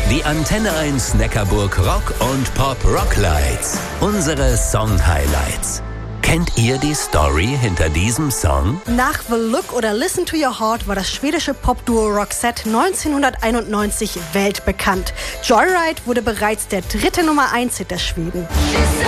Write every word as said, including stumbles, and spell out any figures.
Die Antenne eins Neckarburg Rock und Pop Rocklights. Unsere Song-Highlights. Kennt ihr die Story hinter diesem Song? Nach The Look oder Listen to Your Heart war das schwedische Popduo Roxette neunzehnhunderteinundneunzig weltbekannt. Joyride wurde bereits der dritte Nummer eins Hit der Schweden.